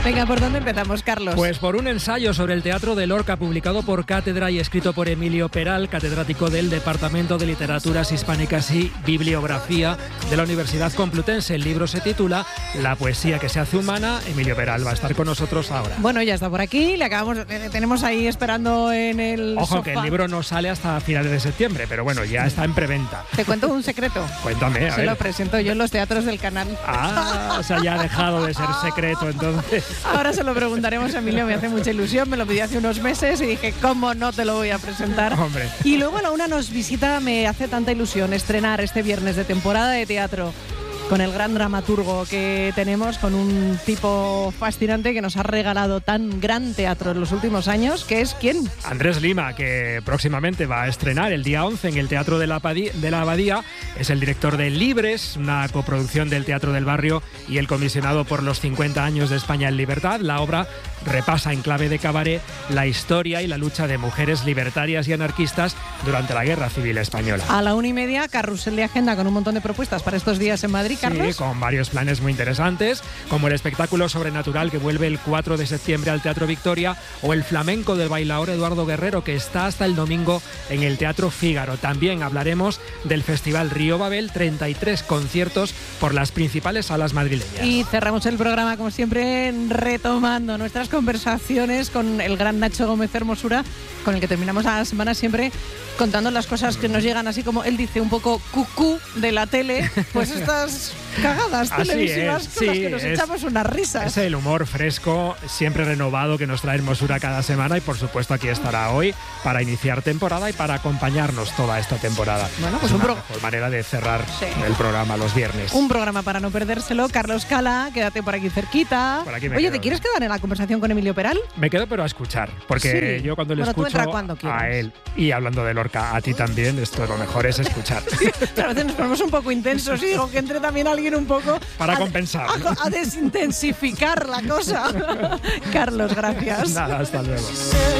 Venga, ¿por dónde empezamos, Carlos? Pues por un ensayo sobre el teatro de Lorca publicado por Cátedra y escrito por Emilio Peral, catedrático del Departamento de Literaturas Hispánicas y Bibliografía de la Universidad Complutense. El libro se titula La poesía que se hace humana. Emilio Peral va a estar con nosotros ahora. Bueno, ya está por aquí, tenemos ahí esperando en el Ojo, sofá. que el libro no sale hasta finales de septiembre, pero bueno, ya está en preventa. Te cuento un secreto. Cuéntame, a Se ver. lo presento yo en los teatros del canal. Ah, o sea, ya ha dejado de ser secreto, entonces. Ahora se lo preguntaremos a Emilio, me hace mucha ilusión, me lo pidió hace unos meses y dije, ¿cómo no te lo voy a presentar? Hombre. Y luego a la una nos visita, me hace tanta ilusión estrenar este viernes de temporada de teatro con el gran dramaturgo que tenemos, con un tipo fascinante que nos ha regalado tan gran teatro en los últimos años, que es ¿quién? Andrés Lima, que próximamente va a estrenar el día 11 en el Teatro de la Abadía. Es el director de Libres, una coproducción del Teatro del Barrio y el comisionado por los 50 años de España en libertad. La obra repasa en clave de cabaret la historia y la lucha de mujeres libertarias y anarquistas durante la Guerra Civil Española. A la 1:30, carrusel de agenda con un montón de propuestas para estos días en Madrid, Carlos. Sí, con varios planes muy interesantes, como el espectáculo sobrenatural que vuelve el 4 de septiembre al Teatro Victoria, o el flamenco del bailaor Eduardo Guerrero, que está hasta el domingo en el Teatro Fígaro. También hablaremos del Festival Río Babel, 33 conciertos por las principales salas madrileñas. Y cerramos el programa, como siempre, retomando nuestras conversaciones con el gran Nacho Gómez Hermosura, con el que terminamos la semana siempre contando las cosas que nos llegan, así como él dice, un poco cucú de la tele, pues estas cagadas televisivas con las que nos echamos unas risas. Es el humor fresco, siempre renovado, que nos trae Hermosura cada semana, y por supuesto aquí estará hoy para iniciar temporada y para acompañarnos toda esta temporada. Bueno, pues es una mejor manera de cerrar el programa los viernes. Un programa para no perdérselo. Carlos Cala, quédate por aquí cerquita. Por aquí me Oye, quedo. ¿te quieres quedar en la conversación con Emilio Peral? Me quedo pero a escuchar, porque Sí. yo cuando le Bueno, tú escucho entra cuando quieras. a él, y hablando de Lorca, a ti también, esto lo mejor es escuchar. Pero a veces nos ponemos un poco intensos y digo que entre también alguien un poco Para compensar. a desintensificar la cosa. Carlos, gracias. Nada, hasta luego.